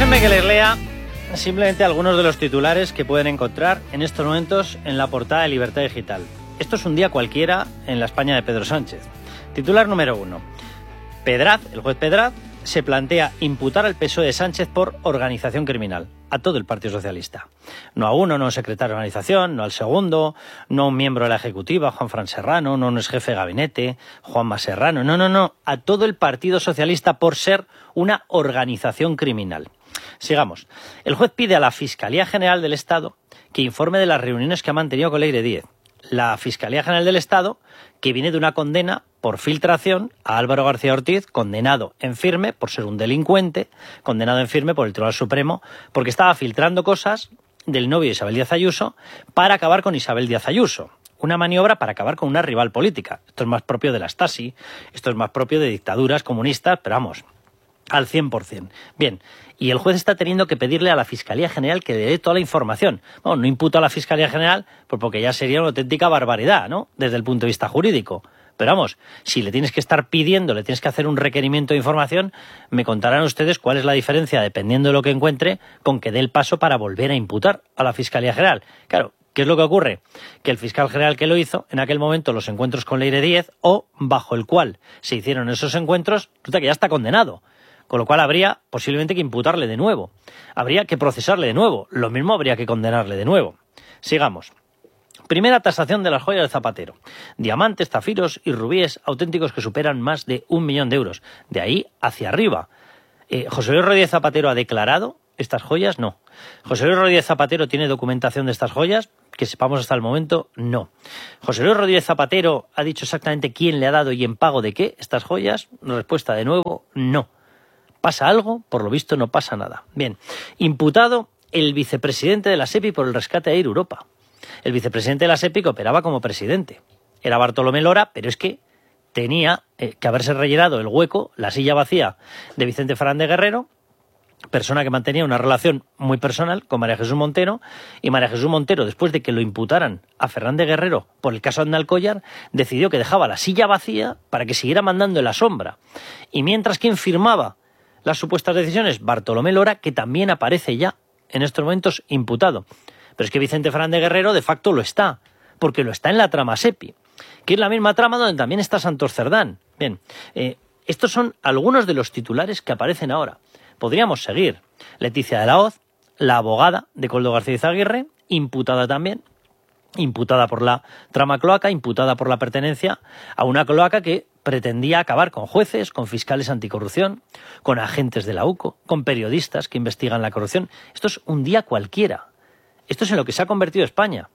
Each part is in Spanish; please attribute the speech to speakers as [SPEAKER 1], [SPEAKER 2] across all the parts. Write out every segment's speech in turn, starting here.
[SPEAKER 1] Déjenme que les lea simplemente algunos de los titulares que pueden encontrar en estos momentos en la portada de Libertad Digital. Esto es un día cualquiera en la España de Pedro Sánchez. Titular número 1. Pedraz, el juez Pedraz, se plantea imputar al PSOE de Sánchez por organización criminal, a todo el Partido Socialista. No a uno, no a un secretario de organización, no al segundo, no a un miembro de la Ejecutiva, Juanfran Serrano, no a un exjefe de gabinete, Juanma Serrano, no, a todo el Partido Socialista por ser una organización criminal. Sigamos. El juez pide a la Fiscalía General del Estado que informe de las reuniones que ha mantenido con Leire Díez. La Fiscalía General del Estado, que viene de una condena por filtración a Álvaro García Ortiz, condenado en firme por ser un delincuente, condenado en firme por el Tribunal Supremo, porque estaba filtrando cosas del novio de Isabel Díaz Ayuso para acabar con Isabel Díaz Ayuso. Una maniobra para acabar con una rival política. Esto es más propio de la Stasi, esto es más propio de dictaduras comunistas, pero vamos, al 100%. Bien, y el juez está teniendo que pedirle a la Fiscalía General que dé toda la información. Bueno, no imputa a la Fiscalía General porque ya sería una auténtica barbaridad, ¿no?, desde el punto de vista jurídico. Pero vamos, si le tienes que estar pidiendo, le tienes que hacer un requerimiento de información, me contarán ustedes cuál es la diferencia, dependiendo de lo que encuentre, con que dé el paso para volver a imputar a la Fiscalía General. Claro, ¿qué es lo que ocurre? Que el fiscal general que lo hizo, en aquel momento los encuentros con Leire Díez, o bajo el cual se hicieron esos encuentros, resulta que ya está condenado. Con lo cual habría posiblemente que imputarle de nuevo. Habría que procesarle de nuevo. Lo mismo habría que condenarle de nuevo. Sigamos. Primera tasación de las joyas de Zapatero. Diamantes, zafiros y rubíes auténticos que superan más de 1 millón de euros. De ahí hacia arriba. ¿José Luis Rodríguez Zapatero ha declarado estas joyas? No. ¿José Luis Rodríguez Zapatero tiene documentación de estas joyas? Que sepamos hasta el momento, no. ¿José Luis Rodríguez Zapatero ha dicho exactamente quién le ha dado y en pago de qué estas joyas? Respuesta de nuevo, no. ¿Pasa algo? Por lo visto no pasa nada. Bien, imputado el vicepresidente de la SEPI por el rescate de Air Europa. El vicepresidente de la SEPI que operaba como presidente. Era Bartolomé Lora, pero es que tenía que haberse rellenado el hueco, la silla vacía de Vicente Fernández Guerrero, persona que mantenía una relación muy personal con María Jesús Montero, y María Jesús Montero, después de que lo imputaran a Fernández Guerrero por el caso Andalcollar, decidió que dejaba la silla vacía para que siguiera mandando en la sombra. Y mientras, ¿quién firmaba las supuestas decisiones? Bartolomé Lora, que también aparece ya en estos momentos imputado. Pero es que Vicente Fernández Guerrero de facto lo está, porque lo está en la trama SEPI, que es la misma trama donde también está Santos Cerdán. Bien, estos son algunos de los titulares que aparecen ahora. Podríamos seguir. Leticia de la Hoz, la abogada de Koldo García Izaguirre, imputada también, imputada por la trama cloaca, imputada por la pertenencia a una cloaca que pretendía acabar con jueces, con fiscales anticorrupción, con agentes de la UCO, con periodistas que investigan la corrupción. Esto es un día cualquiera. Esto es en lo que se ha convertido España.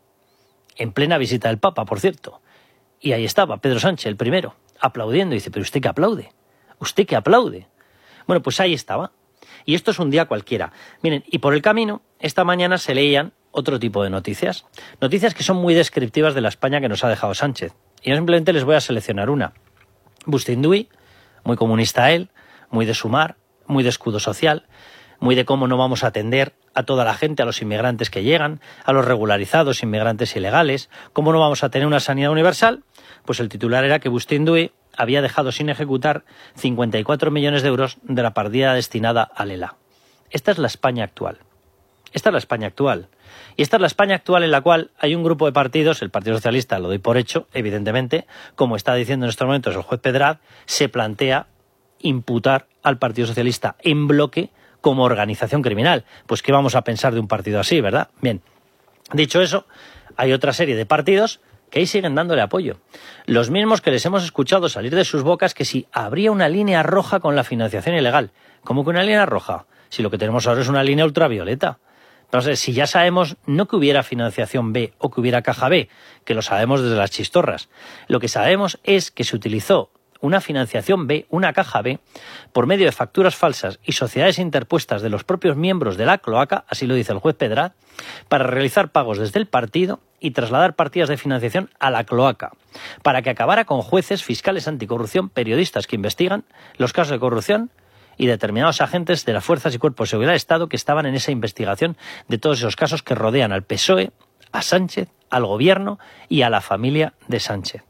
[SPEAKER 1] En plena visita del Papa, por cierto. Y ahí estaba Pedro Sánchez, el primero, aplaudiendo. Y dice, ¿pero usted qué aplaude? ¿Usted qué aplaude? Bueno, pues ahí estaba. Y esto es un día cualquiera. Miren, y por el camino, esta mañana se leían otro tipo de noticias. Noticias que son muy descriptivas de la España que nos ha dejado Sánchez. Y yo simplemente les voy a seleccionar una. Bustinduy, muy comunista él, muy de Sumar, muy de escudo social, muy de cómo no vamos a atender a toda la gente, a los inmigrantes que llegan, a los regularizados, inmigrantes ilegales, cómo no vamos a tener una sanidad universal. Pues el titular era que Bustinduy había dejado sin ejecutar 54 millones de euros de la partida destinada al ELA. Esta es la España actual. Esta es la España actual. Y esta es la España actual en la cual hay un grupo de partidos, el Partido Socialista, lo doy por hecho, evidentemente, como está diciendo en estos momentos el juez Pedraz, se plantea imputar al Partido Socialista en bloque como organización criminal. Pues ¿qué vamos a pensar de un partido así, verdad? Bien, dicho eso, hay otra serie de partidos que ahí siguen dándole apoyo. Los mismos que les hemos escuchado salir de sus bocas que si habría una línea roja con la financiación ilegal. ¿Cómo que una línea roja? Si lo que tenemos ahora es una línea ultravioleta. Entonces, si ya sabemos, no que hubiera financiación B o que hubiera caja B, que lo sabemos desde las chistorras. Lo que sabemos es que se utilizó una financiación B, una caja B, por medio de facturas falsas y sociedades interpuestas de los propios miembros de la cloaca, así lo dice el juez Pedraz, para realizar pagos desde el partido y trasladar partidas de financiación a la cloaca, para que acabara con jueces, fiscales anticorrupción, periodistas que investigan los casos de corrupción y determinados agentes de las fuerzas y cuerpos de seguridad del Estado que estaban en esa investigación de todos esos casos que rodean al PSOE, a Sánchez, al gobierno y a la familia de Sánchez.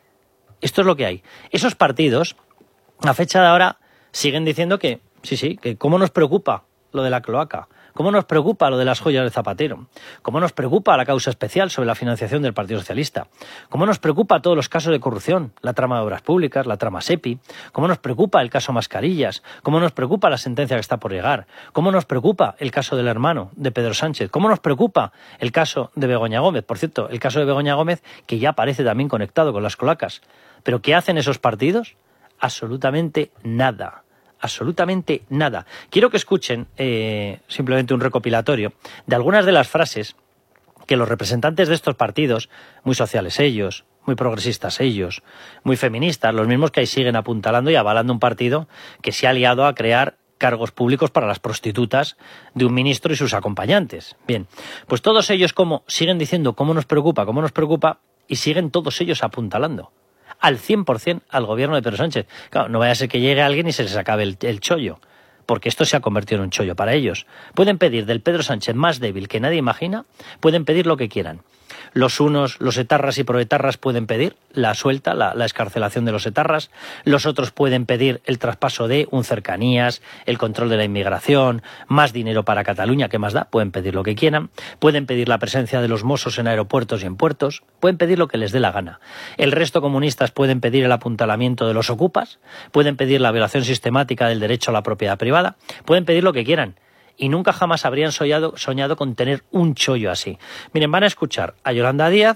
[SPEAKER 1] Esto es lo que hay. Esos partidos, a fecha de ahora, siguen diciendo que, sí, que cómo nos preocupa lo de la cloaca? ¿Cómo nos preocupa lo de las joyas de Zapatero? ¿Cómo nos preocupa la causa especial sobre la financiación del Partido Socialista? ¿Cómo nos preocupa todos los casos de corrupción? La trama de obras públicas, la trama SEPI. ¿Cómo nos preocupa el caso Mascarillas? ¿Cómo nos preocupa la sentencia que está por llegar? ¿Cómo nos preocupa el caso del hermano de Pedro Sánchez? ¿Cómo nos preocupa el caso de Begoña Gómez? Por cierto, el caso de Begoña Gómez, que ya parece también conectado con las cloacas. ¿Pero qué hacen esos partidos? Absolutamente nada. Absolutamente nada. Quiero que escuchen simplemente un recopilatorio de algunas de las frases que los representantes de estos partidos, muy sociales ellos, muy progresistas ellos, muy feministas, los mismos que ahí siguen apuntalando y avalando un partido que se ha liado a crear cargos públicos para las prostitutas de un ministro y sus acompañantes. Bien, pues todos ellos siguen diciendo cómo nos preocupa, y siguen todos ellos apuntalando al 100% al gobierno de Pedro Sánchez. Claro, no vaya a ser que llegue alguien y se les acabe el chollo, porque esto se ha convertido en un chollo para ellos. Pueden pedir del Pedro Sánchez más débil que nadie imagina, pueden pedir lo que quieran. Los unos, los etarras y proetarras, pueden pedir la suelta, la excarcelación de los etarras. Los otros pueden pedir el traspaso de un cercanías, el control de la inmigración, más dinero para Cataluña, ¿qué más da? Pueden pedir lo que quieran. Pueden pedir la presencia de los Mossos en aeropuertos y en puertos. Pueden pedir lo que les dé la gana. El resto comunistas pueden pedir el apuntalamiento de los ocupas. Pueden pedir la violación sistemática del derecho a la propiedad privada. Pueden pedir lo que quieran. Y nunca jamás habrían soñado con tener un chollo así. Miren, van a escuchar a Yolanda Díaz,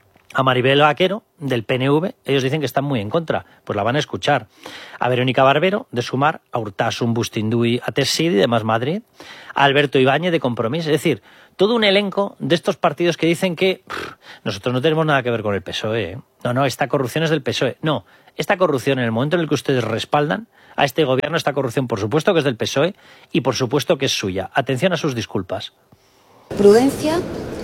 [SPEAKER 1] a Maribel Vaquero, del PNV, ellos dicen que están muy en contra, pues la van a escuchar. A Verónica Barbero, de Sumar, a Urtasun Bustinduy, a Tessidi, de Más Madrid, a Alberto Ibáñez, de Compromís, es decir, todo un elenco de estos partidos que dicen que nosotros no tenemos nada que ver con el PSOE. No, esta corrupción es del PSOE. No, esta corrupción, en el momento en el que ustedes respaldan a este gobierno, esta corrupción por supuesto que es del PSOE y por supuesto que es suya. Atención a sus disculpas.
[SPEAKER 2] Prudencia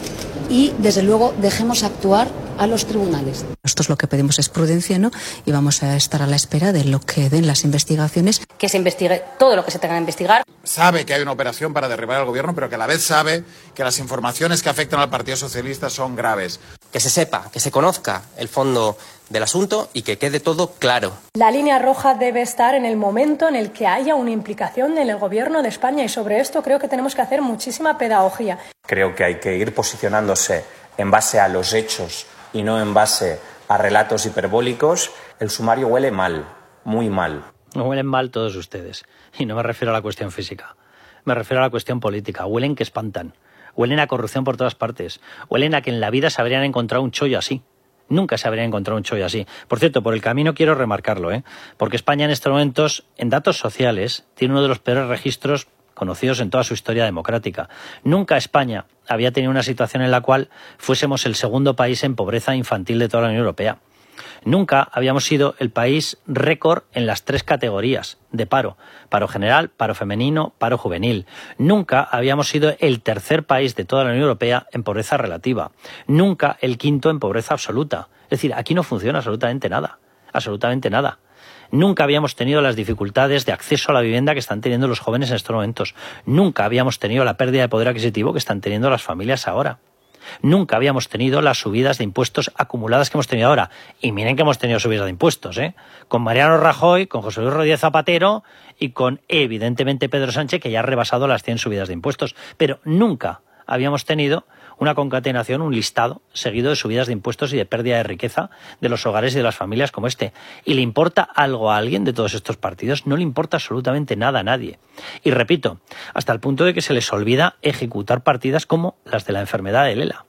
[SPEAKER 2] y, desde luego, dejemos actuar a los tribunales.
[SPEAKER 3] Nosotros lo que pedimos es prudencia, ¿no? Y vamos a estar a la espera de lo que den las investigaciones.
[SPEAKER 4] Que se investigue todo lo que se tenga que investigar.
[SPEAKER 5] Sabe que hay una operación para derribar al gobierno, pero que a la vez sabe que las informaciones que afectan al Partido Socialista son graves.
[SPEAKER 6] Que se sepa, que se conozca el fondo del asunto y que quede todo claro.
[SPEAKER 7] La línea roja debe estar en el momento en el que haya una implicación en el gobierno de España, y sobre esto creo que tenemos que hacer muchísima pedagogía.
[SPEAKER 8] Creo que hay que ir posicionándose en base a los hechos y no en base a relatos hiperbólicos. El sumario huele mal, muy mal.
[SPEAKER 1] Huelen mal todos ustedes. Y no me refiero a la cuestión física. Me refiero a la cuestión política. Huelen que espantan. Huelen a corrupción por todas partes. Huelen a que en la vida se habrían encontrado un chollo así. Nunca se habría encontrado un chollo así. Por cierto, por el camino quiero remarcarlo, porque España en estos momentos, en datos sociales, tiene uno de los peores registros conocidos en toda su historia democrática. Nunca España había tenido una situación en la cual fuésemos el segundo país en pobreza infantil de toda la Unión Europea. Nunca habíamos sido el país récord en las 3 categorías de paro: paro general, paro femenino, paro juvenil. Nunca habíamos sido el tercer país de toda la Unión Europea en pobreza relativa. Nunca el quinto en pobreza absoluta. Es decir, aquí no funciona absolutamente nada. Absolutamente nada. Nunca habíamos tenido las dificultades de acceso a la vivienda que están teniendo los jóvenes en estos momentos. Nunca habíamos tenido la pérdida de poder adquisitivo que están teniendo las familias ahora. Nunca habíamos tenido las subidas de impuestos acumuladas que hemos tenido ahora. Y miren que hemos tenido subidas de impuestos, con Mariano Rajoy, con José Luis Rodríguez Zapatero y con, evidentemente, Pedro Sánchez, que ya ha rebasado las 100 subidas de impuestos. Pero nunca habíamos tenido una concatenación, un listado seguido de subidas de impuestos y de pérdida de riqueza de los hogares y de las familias como este. ¿Y le importa algo a alguien de todos estos partidos? No le importa absolutamente nada a nadie. Y repito, hasta el punto de que se les olvida ejecutar partidas como las de la enfermedad de Lela.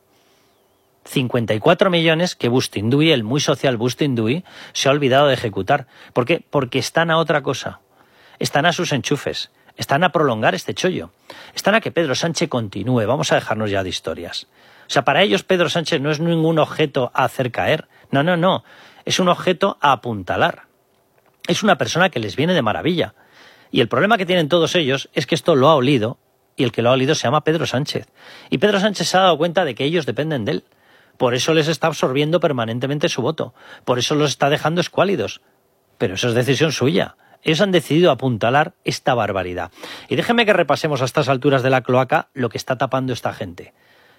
[SPEAKER 1] 54 millones que Bustinduy, el muy social Bustinduy, se ha olvidado de ejecutar. ¿Por qué? Porque están a otra cosa. Están a sus enchufes. Están a prolongar este chollo. Están a que Pedro Sánchez continúe. Vamos a dejarnos ya de historias. O sea, para ellos Pedro Sánchez no es ningún objeto a hacer caer. No. Es un objeto a apuntalar. Es una persona que les viene de maravilla. Y el problema que tienen todos ellos es que esto lo ha olido, y el que lo ha olido se llama Pedro Sánchez. Y Pedro Sánchez se ha dado cuenta de que ellos dependen de él. Por eso les está absorbiendo permanentemente su voto. Por eso los está dejando escuálidos. Pero eso es decisión suya. Ellos han decidido apuntalar esta barbaridad. Y déjenme que repasemos a estas alturas de la cloaca lo que está tapando esta gente.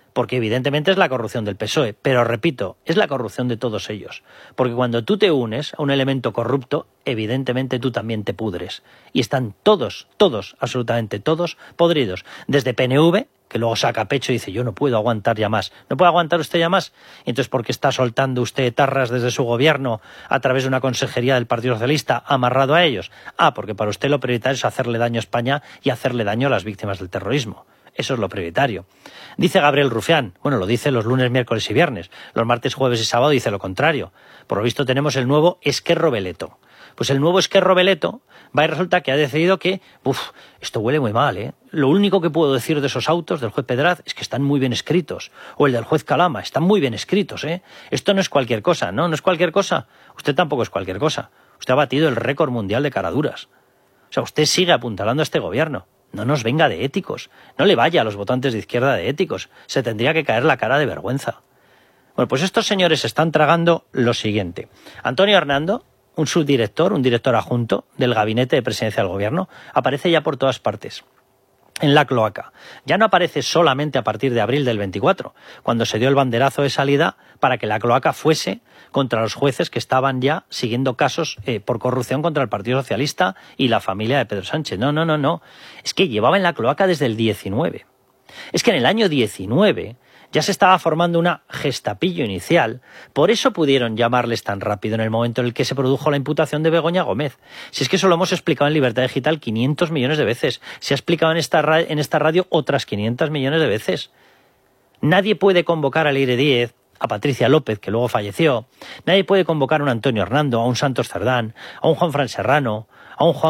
[SPEAKER 1] porque evidentemente es la corrupción del PSOE, pero repito, es la corrupción de todos ellos, porque cuando tú te unes a un elemento corrupto, evidentemente tú también te pudres, y están todos, absolutamente todos, podridos, desde PNV, que luego saca pecho y dice, yo no puedo aguantar ya más. ¿No puede aguantar usted ya más? Entonces, ¿por qué está soltando usted tarras desde su gobierno a través de una consejería del Partido Socialista amarrado a ellos? Porque para usted lo prioritario es hacerle daño a España y hacerle daño a las víctimas del terrorismo. Eso es lo prioritario. Dice Gabriel Rufián, bueno, lo dice los lunes, miércoles y viernes. Los martes, jueves y sábado dice lo contrario. Por lo visto tenemos el nuevo Esquerro Beleto. Pues el nuevo Esquerro Beleto va y resulta que ha decidido que, esto huele muy mal, ¿eh? Lo único que puedo decir de esos autos del juez Pedraz es que están muy bien escritos. O el del juez Calama, están muy bien escritos, ¿eh? Esto no es cualquier cosa, ¿no? No es cualquier cosa. Usted tampoco es cualquier cosa. Usted ha batido el récord mundial de caraduras. O sea, usted sigue apuntalando a este gobierno. No nos venga de éticos. No le vaya a los votantes de izquierda de éticos. Se tendría que caer la cara de vergüenza. Bueno, pues estos señores están tragando lo siguiente. Antonio Hernando, un subdirector, un director adjunto del gabinete de presidencia del gobierno, aparece ya por todas partes. En la cloaca. Ya no aparece solamente a partir de abril del 24, cuando se dio el banderazo de salida para que la cloaca fuese contra los jueces que estaban ya siguiendo casos por corrupción contra el Partido Socialista y la familia de Pedro Sánchez. No. Es que llevaba en la cloaca desde el 19. Es que en el año 19 ya se estaba formando una gestapillo inicial, por eso pudieron llamarles tan rápido en el momento en el que se produjo la imputación de Begoña Gómez. Si es que eso lo hemos explicado en Libertad Digital 500 millones de veces, se ha explicado en esta radio otras 500 millones de veces. Nadie puede convocar a Leire Díez, a Patricia López, que luego falleció, nadie puede convocar a un Antonio Hernando, a un Santos Cerdán, a un Juanfran Serrano, a un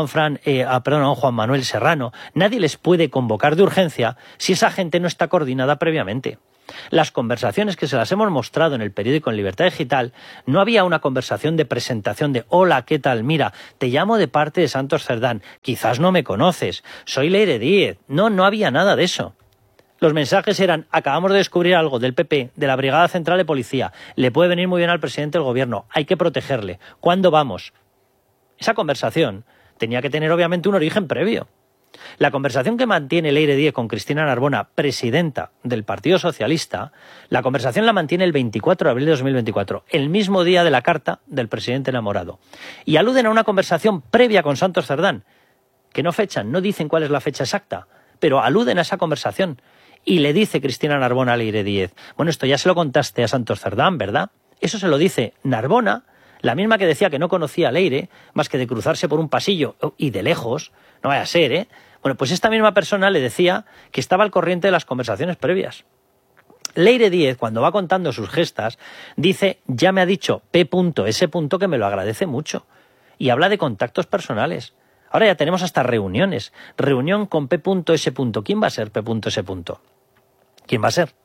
[SPEAKER 1] Juan Manuel Serrano. Nadie les puede convocar de urgencia si esa gente no está coordinada previamente. Las conversaciones que se las hemos mostrado en el periódico en Libertad Digital, no había una conversación de presentación de hola, ¿qué tal? Mira, te llamo de parte de Santos Cerdán, quizás no me conoces, soy Leire Díez. No había nada de eso. Los mensajes eran, acabamos de descubrir algo del PP, de la Brigada Central de Policía, le puede venir muy bien al presidente del gobierno, hay que protegerle, ¿cuándo vamos? Esa conversación tenía que tener obviamente un origen previo. La conversación que mantiene Leire Díez con Cristina Narbona, presidenta del Partido Socialista, la conversación la mantiene el 24 de abril de 2024, el mismo día de la carta del presidente enamorado. Y aluden a una conversación previa con Santos Cerdán, que no fechan, no dicen cuál es la fecha exacta, pero aluden a esa conversación. Y le dice Cristina Narbona a Leire Díez, bueno, esto ya se lo contaste a Santos Cerdán, ¿verdad? Eso se lo dice Narbona, la misma que decía que no conocía a Leire, más que de cruzarse por un pasillo y de lejos, no vaya a ser, ¿eh? Bueno, pues esta misma persona le decía que estaba al corriente de las conversaciones previas. Leire Díez, cuando va contando sus gestas, dice, ya me ha dicho P.S. que me lo agradece mucho. Y habla de contactos personales. Ahora ya tenemos hasta reuniones. Reunión con P.S. ¿Quién va a ser P.S.? ¿Quién va a ser?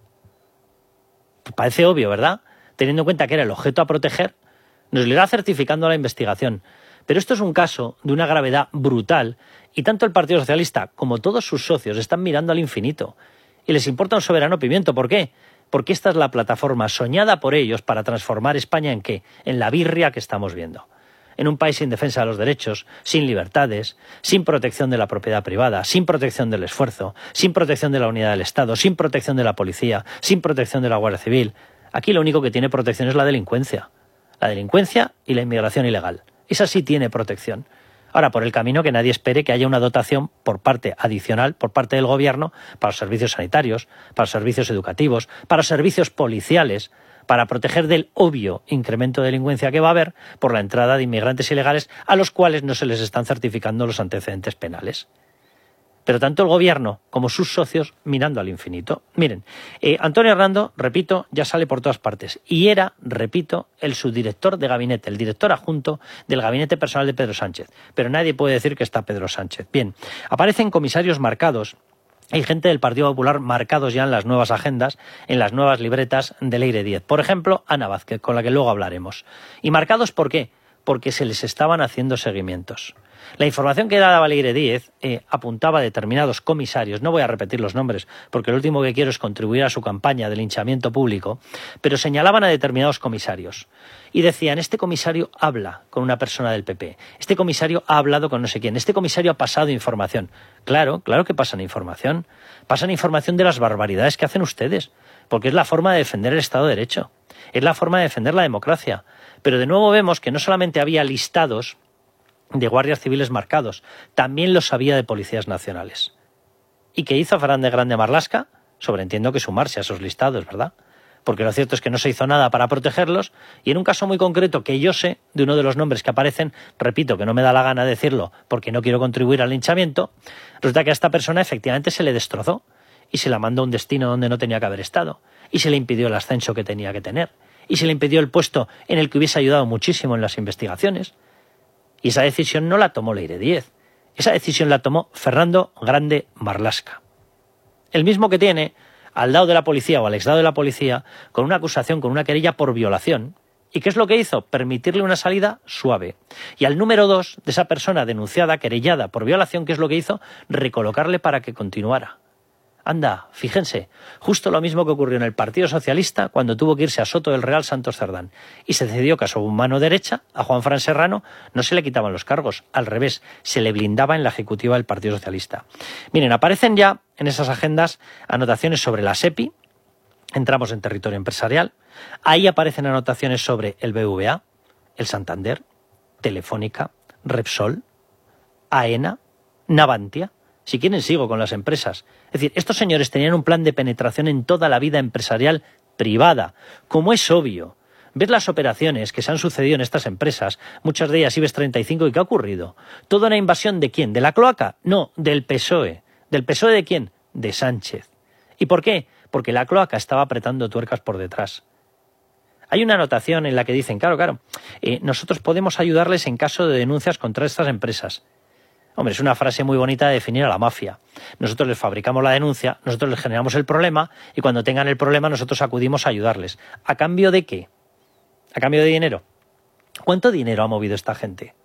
[SPEAKER 1] Parece obvio, ¿verdad? Teniendo en cuenta que era el objeto a proteger, nos lo irá certificando la investigación. Pero esto es un caso de una gravedad brutal y tanto el Partido Socialista como todos sus socios están mirando al infinito y les importa un soberano pimiento. ¿Por qué? Porque esta es la plataforma soñada por ellos para transformar España ¿en qué? En la birria que estamos viendo. En un país sin defensa de los derechos, sin libertades, sin protección de la propiedad privada, sin protección del esfuerzo, sin protección de la unidad del Estado, sin protección de la policía, sin protección de la Guardia Civil. Aquí lo único que tiene protección es la delincuencia. La delincuencia y la inmigración ilegal. Esa sí tiene protección. Ahora, por el camino que nadie espere que haya una dotación por parte adicional, por parte del gobierno, para los servicios sanitarios, para los servicios educativos, para los servicios policiales, para proteger del obvio incremento de delincuencia que va a haber por la entrada de inmigrantes ilegales a los cuales no se les están certificando los antecedentes penales. Pero tanto el gobierno como sus socios mirando al infinito. Miren, Antonio Hernando, repito, ya sale por todas partes. Y era, repito, el subdirector de gabinete, el director adjunto del gabinete personal de Pedro Sánchez. Pero nadie puede decir que está Pedro Sánchez. Bien, aparecen comisarios marcados. Hay gente del Partido Popular marcados ya en las nuevas agendas, en las nuevas libretas de Leire Díez. Por ejemplo, Ana Vázquez, con la que luego hablaremos. ¿Y marcados por qué? Porque se les estaban haciendo seguimientos. La información que daba Leire Díez apuntaba a determinados comisarios, no voy a repetir los nombres porque lo último que quiero es contribuir a su campaña de linchamiento público, pero señalaban a determinados comisarios y decían, este comisario habla con una persona del PP, este comisario ha hablado con no sé quién, este comisario ha pasado información. Claro que pasan información de las barbaridades que hacen ustedes. porque es la forma de defender el Estado de Derecho, es la forma de defender la democracia. Pero de nuevo vemos que no solamente había listados de guardias civiles marcados, también los había de policías nacionales. ¿Y qué hizo Fernández Grande Marlaska? Sobreentiendo que sumarse a esos listados, ¿verdad? Porque lo cierto es que no se hizo nada para protegerlos, y en un caso muy concreto que yo sé, de uno de los nombres que aparecen, repito que no me da la gana decirlo porque no quiero contribuir al linchamiento, resulta que a esta persona efectivamente se le destrozó y se la mandó a un destino donde no tenía que haber estado, y se le impidió el ascenso que tenía que tener, y se le impidió el puesto en el que hubiese ayudado muchísimo en las investigaciones. Y esa decisión no la tomó Leire Díez, esa decisión la tomó Fernando Grande Marlaska. El mismo que tiene al lado de la policía o al exdado de la policía con una acusación, con una querella por violación. ¿Y qué es lo que hizo? Permitirle una salida suave. Y al número 2 de esa persona denunciada, querellada por violación, ¿qué es lo que hizo? Recolocarle para que continuara. Anda, fíjense, justo lo mismo que ocurrió en el Partido Socialista cuando tuvo que irse a Soto del Real Santos Cerdán y se decidió que a su mano derecha, a Juan Fran Serrano, no se le quitaban los cargos, al revés, se le blindaba en la ejecutiva del Partido Socialista. Miren, aparecen ya en esas agendas anotaciones sobre la SEPI, entramos en territorio empresarial, ahí aparecen anotaciones sobre el BVA, el Santander, Telefónica, Repsol, AENA, Navantia. Si quieren sigo con las empresas. Es decir, estos señores tenían un plan de penetración en toda la vida empresarial privada. Como es obvio, ver las operaciones que se han sucedido en estas empresas, muchas de ellas IBEX 35, ¿y qué ha ocurrido? ¿Toda una invasión de quién? ¿De la cloaca? No, del PSOE. ¿Del PSOE de quién? De Sánchez. ¿Y por qué? Porque la cloaca estaba apretando tuercas por detrás. Hay una anotación en la que dicen, claro, nosotros podemos ayudarles en caso de denuncias contra estas empresas. Hombre, es una frase muy bonita de definir a la mafia. Nosotros les fabricamos la denuncia, nosotros les generamos el problema y cuando tengan el problema nosotros acudimos a ayudarles. ¿A cambio de qué? ¿A cambio de dinero? ¿Cuánto dinero ha movido esta gente?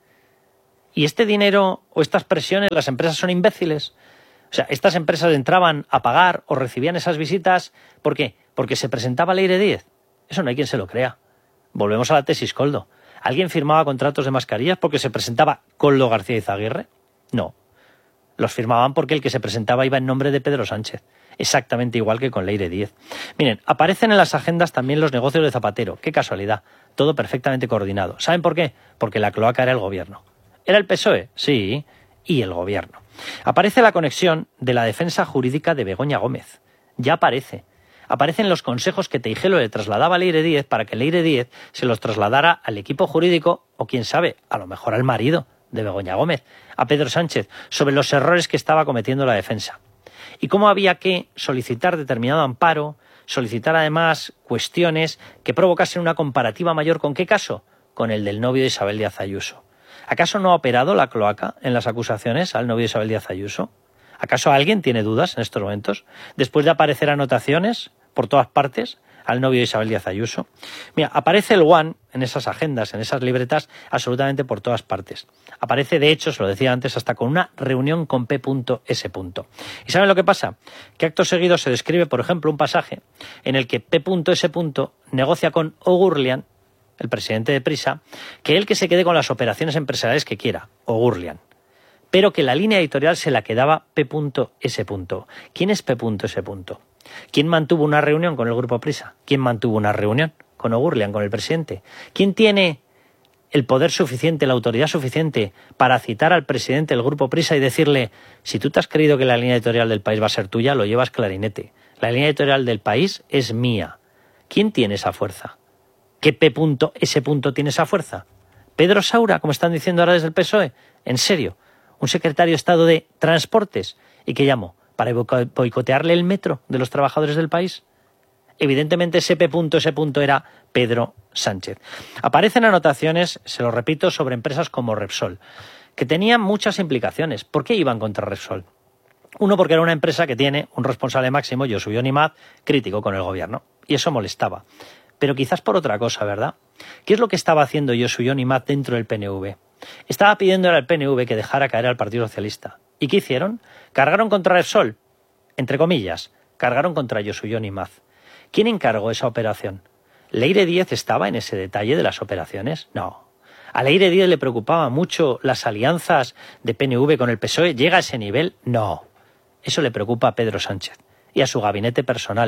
[SPEAKER 1] ¿Y este dinero o estas presiones, las empresas son imbéciles? O sea, estas empresas entraban a pagar o recibían esas visitas, ¿por qué? Porque se presentaba Leire Díez. Eso no hay quien se lo crea. Volvemos a la tesis Koldo. ¿Alguien firmaba contratos de mascarillas porque se presentaba Koldo García Izaguirre? No, los firmaban porque el que se presentaba iba en nombre de Pedro Sánchez, exactamente igual que con Leire Díez. Miren, aparecen en las agendas también los negocios de Zapatero, qué casualidad, todo perfectamente coordinado. ¿Saben por qué? Porque la cloaca era el gobierno. ¿Era el PSOE? Sí, y el gobierno. Aparece la conexión de la defensa jurídica de Begoña Gómez, ya aparece. Aparecen los consejos que Teijeiro le trasladaba a Leire Díez para que Leire Díez se los trasladara al equipo jurídico o quién sabe, a lo mejor al marido de Begoña Gómez, a Pedro Sánchez, sobre los errores que estaba cometiendo la defensa. Y cómo había que solicitar determinado amparo, solicitar además cuestiones que provocasen una comparativa mayor. ¿Con qué caso? Con el del novio de Isabel Díaz Ayuso. ¿Acaso no ha operado la cloaca en las acusaciones al novio de Isabel Díaz Ayuso? ¿Acaso alguien tiene dudas en estos momentos? Después de aparecer anotaciones por todas partes al novio de Isabel Díaz Ayuso. Mira, aparece el One en esas agendas, en esas libretas, absolutamente por todas partes. Aparece, de hecho, se lo decía antes, hasta con una reunión con P.S. ¿Y saben lo que pasa? Que acto seguido se describe, por ejemplo, un pasaje en el que P.S. negocia con O'Gurlian, el presidente de Prisa, que él que se quede con las operaciones empresariales que quiera, O'Gurlian, pero que la línea editorial se la quedaba P.S. ¿Quién es P.S.? ¿Quién mantuvo una reunión con el Grupo Prisa? ¿Quién mantuvo una reunión con O'Gurlian, con el presidente? ¿Quién tiene el poder suficiente, la autoridad suficiente para citar al presidente del Grupo Prisa y decirle, si tú te has creído que la línea editorial del País va a ser tuya, lo llevas clarinete. La línea editorial del País es mía. ¿Quién tiene esa fuerza? ¿Qué P.S. tiene esa fuerza? ¿Pedro Saura, como están diciendo ahora desde el PSOE? ¿En serio? ¿Un secretario de Estado de Transportes? ¿Y qué llamo? ¿Para boicotearle el metro de los trabajadores del país? Evidentemente ese P.S. era Pedro Sánchez. Aparecen anotaciones, se lo repito, sobre empresas como Repsol, que tenían muchas implicaciones. ¿Por qué iban contra Repsol? Uno, porque era una empresa que tiene un responsable máximo, Josu Jon Imaz, crítico con el gobierno. Y eso molestaba. Pero quizás por otra cosa, ¿verdad? ¿Qué es lo que estaba haciendo Josu Jon Imaz dentro del PNV? Estaba pidiendo al PNV que dejara caer al Partido Socialista. ¿Y qué hicieron? Cargaron contra Repsol, entre comillas, cargaron contra Josu Jon Imaz. ¿Quién encargó esa operación? ¿Leire Díez estaba en ese detalle de las operaciones? No. ¿A Leire Díez le preocupaba mucho las alianzas de PNV con el PSOE? ¿Llega a ese nivel? No. Eso le preocupa a Pedro Sánchez y a su gabinete personal,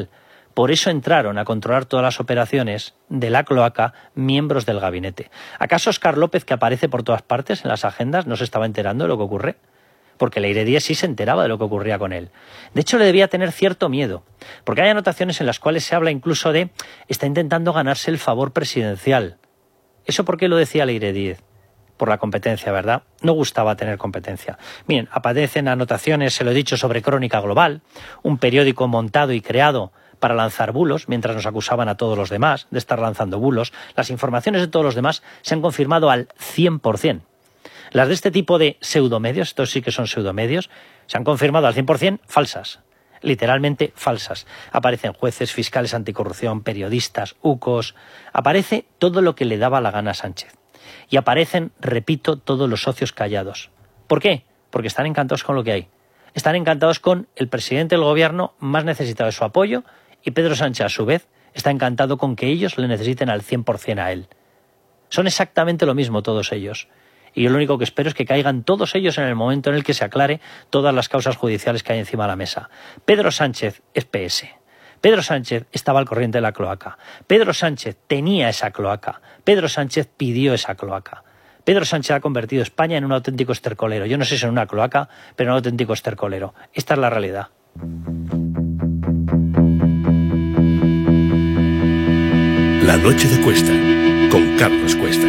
[SPEAKER 1] Por eso entraron a controlar todas las operaciones de la cloaca miembros del gabinete. ¿Acaso Óscar López, que aparece por todas partes en las agendas, no se estaba enterando de lo que ocurre? Porque Leire Díez sí se enteraba de lo que ocurría con él. De hecho, le debía tener cierto miedo, porque hay anotaciones en las cuales se habla incluso de está intentando ganarse el favor presidencial. ¿Eso por qué lo decía Leire Díez? Por la competencia, ¿verdad? No gustaba tener competencia. Miren, aparecen anotaciones, se lo he dicho, sobre Crónica Global, un periódico montado y creado para lanzar bulos, mientras nos acusaban a todos los demás de estar lanzando bulos. Las informaciones de todos los demás se han confirmado al 100%. Las de este tipo de pseudomedios, estos sí que son pseudomedios, se han confirmado al 100% falsas. Literalmente falsas. Aparecen jueces, fiscales anticorrupción, periodistas, UCOs. Aparece todo lo que le daba la gana a Sánchez. Y aparecen, repito, todos los socios callados. ¿Por qué? Porque están encantados con lo que hay. Están encantados con el presidente del gobierno más necesitado de su apoyo, y Pedro Sánchez, a su vez, está encantado con que ellos le necesiten al 100% a él. Son exactamente lo mismo todos ellos. Y yo lo único que espero es que caigan todos ellos en el momento en el que se aclare todas las causas judiciales que hay encima de la mesa. Pedro Sánchez es PS. Pedro Sánchez estaba al corriente de la cloaca. Pedro Sánchez tenía esa cloaca. Pedro Sánchez pidió esa cloaca. Pedro Sánchez ha convertido España en un auténtico estercolero. Yo no sé si en una cloaca, pero en un auténtico estercolero. Esta es la realidad.
[SPEAKER 9] La noche de Cuesta, con Carlos Cuesta.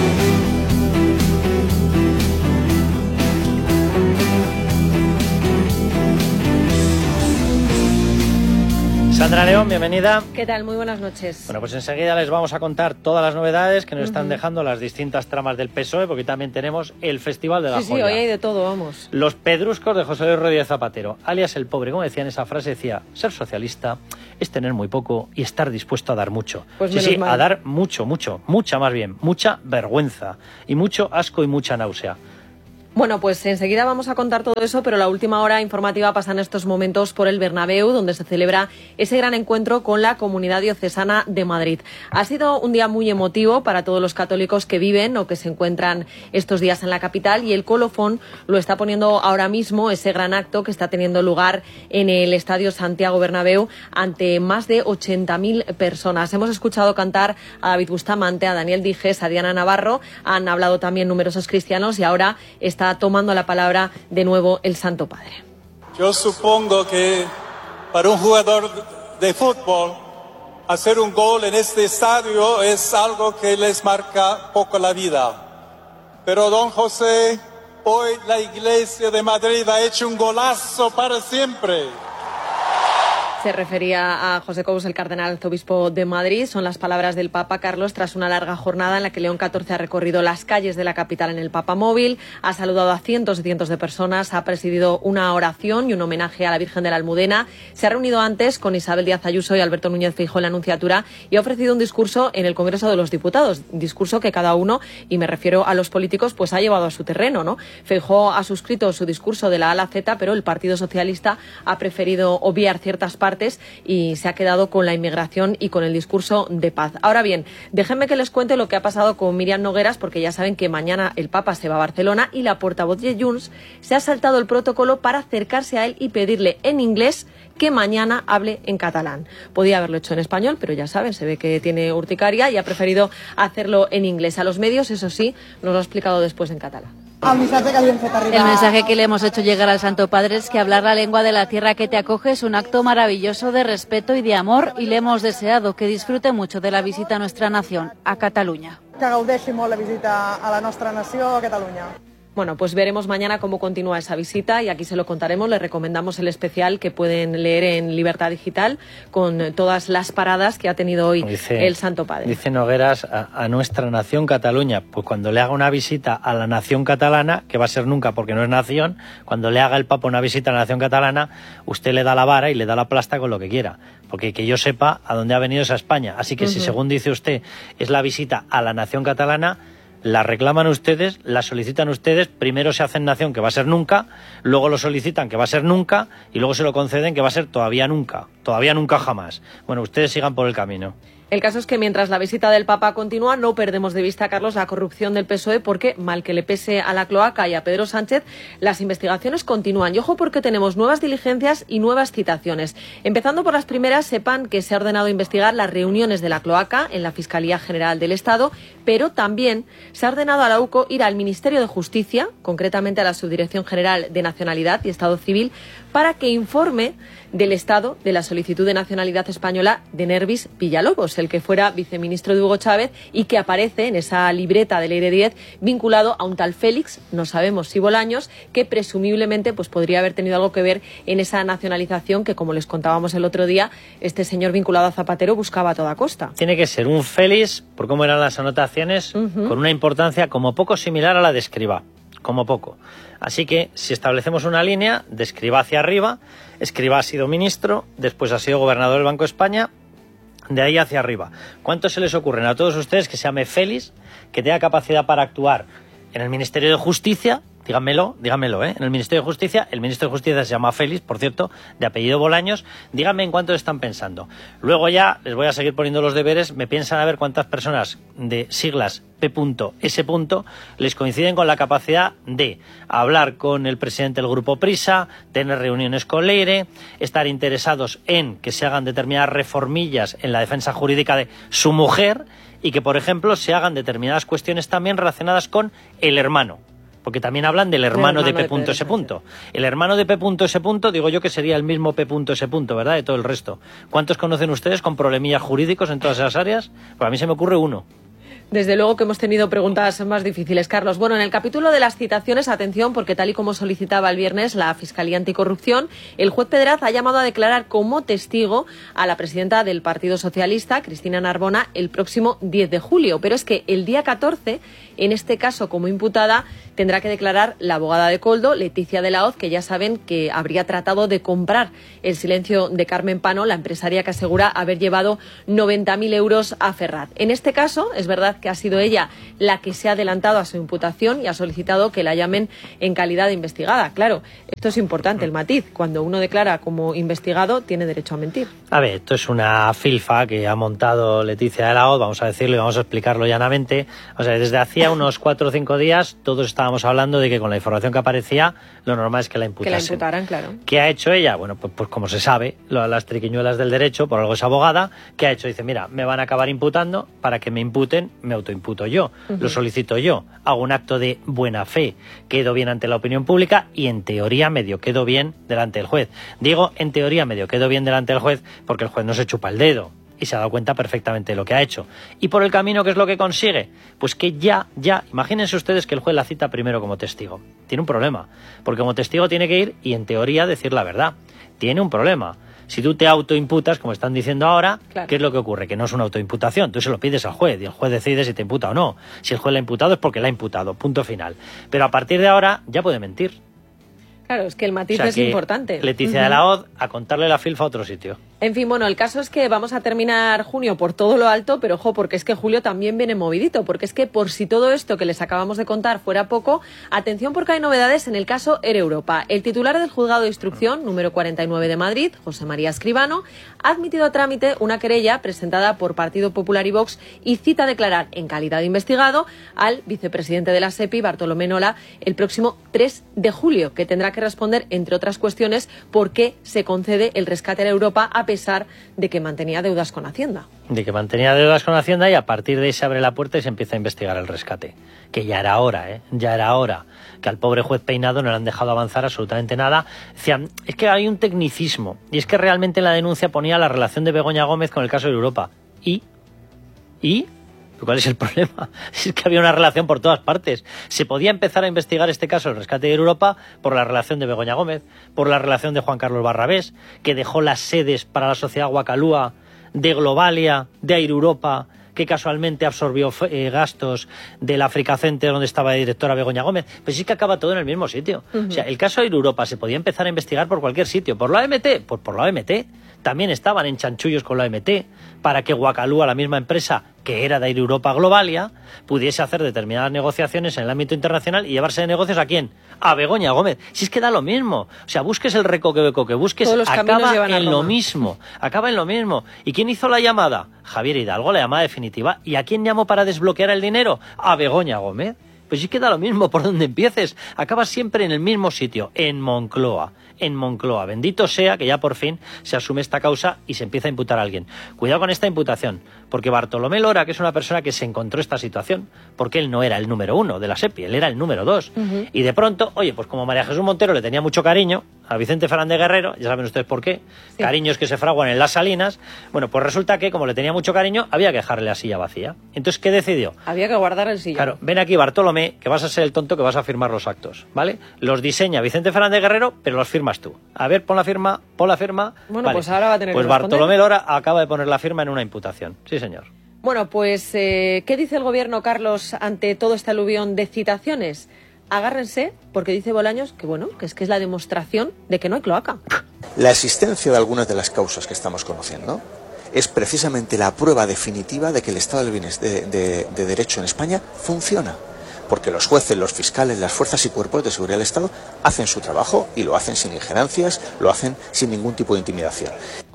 [SPEAKER 1] Sandra León, bienvenida.
[SPEAKER 10] ¿Qué tal? Muy buenas noches.
[SPEAKER 1] Bueno, pues enseguida les vamos a contar todas las novedades que nos están dejando las distintas tramas del PSOE, porque también tenemos el Festival de la Joya.
[SPEAKER 10] Sí, hoy hay de todo, vamos.
[SPEAKER 1] Los pedruscos de José Luis Rodríguez Zapatero, alias el pobre, como decía en esa frase, decía, ser socialista es tener muy poco y estar dispuesto a dar mucho.
[SPEAKER 10] Pues
[SPEAKER 1] sí, a dar mucho, mucha más bien, mucha vergüenza y mucho asco y mucha náusea.
[SPEAKER 10] Bueno, pues enseguida vamos a contar todo eso, pero la última hora informativa pasa en estos momentos por el Bernabéu, donde se celebra ese gran encuentro con la Comunidad Diocesana de Madrid. Ha sido un día muy emotivo para todos los católicos que viven o que se encuentran estos días en la capital, y el colofón lo está poniendo ahora mismo ese gran acto que está teniendo lugar en el Estadio Santiago Bernabéu ante más de 80.000 personas. Hemos escuchado cantar a David Bustamante, a Daniel Dijes, a Diana Navarro, han hablado también numerosos cristianos y ahora está tomando la palabra de nuevo el Santo Padre.
[SPEAKER 11] Yo supongo que para un jugador de fútbol hacer un gol en este estadio es algo que les marca poco la vida. Pero don José, hoy la Iglesia de Madrid ha hecho un golazo para siempre.
[SPEAKER 10] Se refería a José Cous, el cardenal arzobispo de Madrid. Son las palabras del Papa Carlos tras una larga jornada en la que León XIV ha recorrido las calles de la capital en el Papamóvil, ha saludado a cientos y cientos de personas, ha presidido una oración y un homenaje a la Virgen de la Almudena, se ha reunido antes con Isabel Díaz Ayuso y Alberto Núñez Feijóo en la Anunciatura y ha ofrecido un discurso en el Congreso de los Diputados, discurso que cada uno, y me refiero a los políticos, pues ha llevado a su terreno, ¿no? Feijóo ha suscrito su discurso de la A a la Z, pero el Partido Socialista ha preferido obviar ciertas partes y se ha quedado con la inmigración y con el discurso de paz. Ahora bien, déjenme que les cuente lo que ha pasado con Míriam Nogueras, porque ya saben que mañana el Papa se va a Barcelona y la portavoz de Junts se ha saltado el protocolo para acercarse a él y pedirle en inglés que mañana hable en catalán. Podía haberlo hecho en español, pero ya saben, se ve que tiene urticaria y ha preferido hacerlo en inglés. A los medios, eso sí, nos lo ha explicado después en catalán.
[SPEAKER 12] El mensaje que le hemos hecho llegar al Santo Padre es que hablar la lengua de la tierra que te acoge es un acto maravilloso de respeto y de amor, y le hemos deseado que disfrute mucho de la visita a nuestra nación, a Cataluña.
[SPEAKER 13] Que gaudeixi molt la visita a la nostra nació, a Catalunya.
[SPEAKER 10] Bueno, pues veremos mañana cómo continúa esa visita y aquí se lo contaremos. Les recomendamos el especial que pueden leer en Libertad Digital con todas las paradas que ha tenido hoy el Santo Padre.
[SPEAKER 1] Dice Nogueras a nuestra nación Cataluña. Pues cuando le haga una visita a la nación catalana, que va a ser nunca porque no es nación, cuando le haga el Papa una visita a la nación catalana, usted le da la vara y le da la plasta con lo que quiera. Porque que yo sepa a dónde ha venido esa España. Así que si según dice usted es la visita a la nación catalana, la reclaman ustedes, la solicitan ustedes, primero se hacen nación, que va a ser nunca, luego lo solicitan, que va a ser nunca, y luego se lo conceden, que va a ser todavía nunca jamás. Bueno, ustedes sigan por el camino.
[SPEAKER 10] El caso es que mientras la visita del Papa continúa, no perdemos de vista, Carlos, la corrupción del PSOE, porque, mal que le pese a la cloaca y a Pedro Sánchez, las investigaciones continúan. Y ojo, porque tenemos nuevas diligencias y nuevas citaciones. Empezando por las primeras, sepan que se ha ordenado investigar las reuniones de la cloaca en la Fiscalía General del Estado, pero también se ha ordenado a la UCO ir al Ministerio de Justicia, concretamente a la Subdirección General de Nacionalidad y Estado Civil, para que informe del estado de la solicitud de nacionalidad española de Nervis Villalobos, el que fuera viceministro de Hugo Chávez y que aparece en esa libreta de Ley de 10 vinculado a un tal Félix, no sabemos si Bolaños, que presumiblemente pues podría haber tenido algo que ver en esa nacionalización que, como les contábamos el otro día, este señor vinculado a Zapatero buscaba a toda costa.
[SPEAKER 1] Tiene que ser un Félix, por cómo eran las anotaciones, con una importancia como poco similar a la de Escrivá, como poco. Así que, si establecemos una línea de Escrivá hacia arriba, Escrivá ha sido ministro, después ha sido gobernador del Banco de España, de ahí hacia arriba. ¿Cuántos se les ocurren a todos ustedes que se llame Félix, que tenga capacidad para actuar en el Ministerio de Justicia? Díganmelo, en el Ministerio de Justicia. El ministro de Justicia se llama Félix, por cierto, de apellido Bolaños. Díganme en cuánto están pensando. Luego ya les voy a seguir poniendo los deberes. Me piensan a ver cuántas personas de siglas P.S. les coinciden con la capacidad de hablar con el presidente del Grupo Prisa, tener reuniones con Leire, estar interesados en que se hagan determinadas reformillas en la defensa jurídica de su mujer y que, por ejemplo, se hagan determinadas cuestiones también relacionadas con el hermano. Porque también hablan del hermano de P.S. El hermano de P.S. digo yo que sería el mismo P.S., ¿verdad? De todo el resto. ¿Cuántos conocen ustedes con problemillas jurídicos en todas esas áreas? Pues a mí se me ocurre uno.
[SPEAKER 10] Desde luego que hemos tenido preguntas más difíciles, Carlos. Bueno, en el capítulo de las citaciones, atención, porque tal y como solicitaba el viernes la Fiscalía Anticorrupción, el juez Pedraz ha llamado a declarar como testigo a la presidenta del Partido Socialista, Cristina Narbona, el próximo 10 de julio. Pero es que el día 14, en este caso como imputada, tendrá que declarar la abogada de Koldo, Leticia de la Hoz, que ya saben que habría tratado de comprar el silencio de Carmen Pano, la empresaria que asegura haber llevado 90.000 euros a Ferraz. En este caso, es verdad que ha sido ella la que se ha adelantado a su imputación y ha solicitado que la llamen en calidad de investigada. Claro, esto es importante, el matiz. Cuando uno declara como investigado, tiene derecho a mentir.
[SPEAKER 1] A ver, esto es una filfa que ha montado Leticia de la Hoz, vamos a decirlo y vamos a explicarlo llanamente. O sea, desde hacía unos 4 o 5 días todos estábamos hablando de que con la información que aparecía, lo normal es que la imputasen.
[SPEAKER 10] Que la imputaran, claro.
[SPEAKER 1] ¿Qué ha hecho ella? Bueno, pues como se sabe, las triquiñuelas del derecho, por algo es abogada. ¿Qué ha hecho? Dice, mira, me van a acabar imputando, para que me imputen, me autoimputo yo, lo solicito yo, hago un acto de buena fe, quedo bien ante la opinión pública y en teoría medio quedo bien delante del juez. Digo en teoría medio quedo bien delante del juez porque el juez no se chupa el dedo y se ha dado cuenta perfectamente de lo que ha hecho. Y por el camino, ¿qué es lo que consigue? Pues que ya, imagínense ustedes que el juez la cita primero como testigo. Tiene un problema, porque como testigo tiene que ir y en teoría decir la verdad. Tiene un problema. Si tú te autoimputas, como están diciendo ahora, claro, ¿qué es lo que ocurre? Que no es una autoimputación, tú se lo pides al juez y el juez decide si te imputa o no. Si el juez la ha imputado es porque la ha imputado, punto final. Pero a partir de ahora ya puede mentir.
[SPEAKER 10] Claro, es que el matiz es importante.
[SPEAKER 1] Leticia de la Hoz, a contarle la filfa a otro sitio.
[SPEAKER 10] En fin, bueno, el caso es que vamos a terminar junio por todo lo alto, pero ojo, porque es que julio también viene movidito, porque es que por si todo esto que les acabamos de contar fuera poco, atención porque hay novedades en el caso Air Europa. El titular del Juzgado de Instrucción, número 49 de Madrid, José María Escribano, ha admitido a trámite una querella presentada por Partido Popular y Vox y cita a declarar en calidad de investigado al vicepresidente de la SEPI, Bartolomé Nola, el próximo 3 de julio, que tendrá que responder, entre otras cuestiones, por qué se concede el rescate a Europa a pesar de que mantenía deudas con Hacienda.
[SPEAKER 1] De que mantenía deudas con Hacienda y a partir de ahí se abre la puerta y se empieza a investigar el rescate. Que ya era hora, ya era hora. Que al pobre juez Peinado no le han dejado avanzar absolutamente nada. Decían, es que hay un tecnicismo. Y es que realmente en la denuncia ponía la relación de Begoña Gómez con el caso de Europa. ¿Y? ¿Cuál es el problema? Es que había una relación por todas partes. Se podía empezar a investigar este caso, el rescate de Europa, por la relación de Begoña Gómez, por la relación de Juan Carlos Barrabés, que dejó las sedes para la sociedad Guacalúa, de Globalia, de Air Europa, que casualmente absorbió gastos del Africa Center donde estaba de directora Begoña Gómez. Pues sí que acaba todo en el mismo sitio. O sea, el caso Air Europa se podía empezar a investigar por cualquier sitio. ¿Por la OMT? Pues por la OMT. También estaban en chanchullos con la OMT para que Guacalúa, la misma empresa, que era de Air Europa Globalia, pudiese hacer determinadas negociaciones en el ámbito internacional y llevarse de negocios ¿a quién? A Begoña Gómez. Si es que da lo mismo. O sea, busques el recoveco que busques, acaba en lo mismo. Acaba en lo mismo. ¿Y quién hizo la llamada? Javier Hidalgo, la llamada definitiva. ¿Y a quién llamó para desbloquear el dinero? A Begoña Gómez. Pues sí que da lo mismo por donde empieces. Acabas siempre en el mismo sitio, en Moncloa. En Moncloa. Bendito sea que ya por fin se asume esta causa y se empieza a imputar a alguien. Cuidado con esta imputación, porque Bartolomé Lora, que es una persona que se encontró esta situación, porque él no era el número 1 de la SEPI, él era el número 2. Y de pronto, oye, pues como María Jesús Montero le tenía mucho cariño a Vicente Fernández Guerrero, ya saben ustedes por qué, cariños que se fraguan en las Salinas, bueno, pues resulta que como le tenía mucho cariño, había que dejarle la silla vacía. Entonces, ¿qué decidió?
[SPEAKER 10] Había que guardar el sillón.
[SPEAKER 1] Claro, ven aquí Bartolomé, que vas a ser el tonto que vas a firmar los actos, ¿vale? Los diseña Vicente Fernández Guerrero, pero los firmas tú. A ver, pon la firma.
[SPEAKER 10] Bueno, vale. Pues ahora va a tener
[SPEAKER 1] pues
[SPEAKER 10] que
[SPEAKER 1] Bartolomé Lora acaba de poner la firma en una imputación. Sí, señor.
[SPEAKER 10] Bueno, pues, ¿qué dice el gobierno, Carlos, ante todo este aluvión de citaciones? Agárrense, porque dice Bolaños que, bueno, que es la demostración de que no hay cloaca.
[SPEAKER 14] La existencia de algunas de las causas que estamos conociendo es precisamente la prueba definitiva de que el Estado de Derecho en España funciona. Porque los jueces, los fiscales, las fuerzas y cuerpos de seguridad del Estado hacen su trabajo y lo hacen sin injerencias, lo hacen sin ningún tipo de intimidación.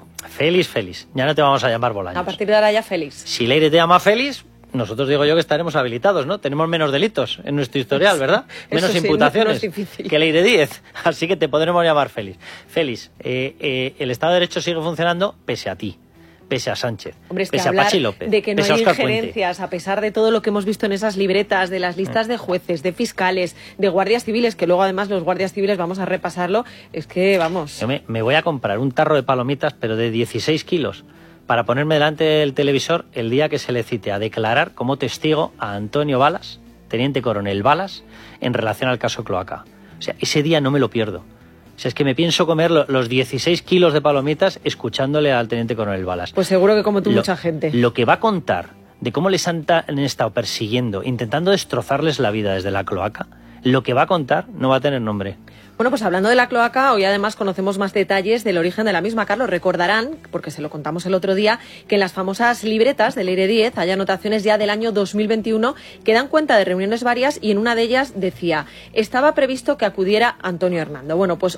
[SPEAKER 1] Félix, ya no te vamos a llamar Bolaños.
[SPEAKER 10] A partir de ahora ya Félix.
[SPEAKER 1] Si Leire te llama Félix, nosotros digo yo que estaremos habilitados, ¿no? Tenemos menos delitos en nuestro historial, ¿verdad? Menos imputaciones que Leire Díez. Así que te podremos llamar Félix. Félix, el Estado de Derecho sigue funcionando pese a ti, pese a Sánchez,
[SPEAKER 10] hombre, es que
[SPEAKER 1] pese a Pachi López,
[SPEAKER 10] de que no
[SPEAKER 1] pese a
[SPEAKER 10] hay
[SPEAKER 1] Óscar
[SPEAKER 10] injerencias,
[SPEAKER 1] Puente.
[SPEAKER 10] a pesar de todo lo que hemos visto en esas libretas, de las listas de jueces, de fiscales, de guardias civiles, que luego además los guardias civiles, vamos a repasarlo, es que vamos...
[SPEAKER 1] Yo me voy a comprar un tarro de palomitas, pero de 16 kilos, para ponerme delante del televisor el día que se le cite a declarar como testigo a Antonio Balas, teniente coronel Balas, en relación al caso Cloaca. O sea, ese día no me lo pierdo. O sea, es que me pienso comer los 16 kilos de palomitas escuchándole al teniente coronel Balas.
[SPEAKER 10] Pues seguro que como tú mucha gente.
[SPEAKER 1] Lo que va a contar de cómo les han estado persiguiendo, intentando destrozarles la vida desde la cloaca, lo que va a contar no va a tener nombre.
[SPEAKER 10] Bueno, pues hablando de la cloaca, hoy además conocemos más detalles del origen de la misma. Carlos, recordarán, porque se lo contamos el otro día, que en las famosas libretas de Leire Díez hay anotaciones ya del año 2021 que dan cuenta de reuniones varias y en una de ellas decía, estaba previsto que acudiera Antonio Hernando. Bueno, pues